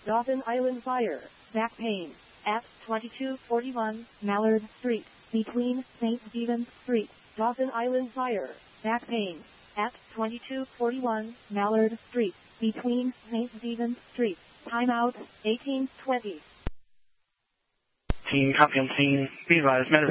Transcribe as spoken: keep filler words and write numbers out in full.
Dawson Island Fire, back pain, at twenty-two forty-one Mallard Street, between Saint Stephen's Street. Dawson Island Fire, back pain, at twenty-two forty-one Mallard Street, between Saint Stephen's Street. Timeout, eighteen twenty. Team Champion Team, be advised,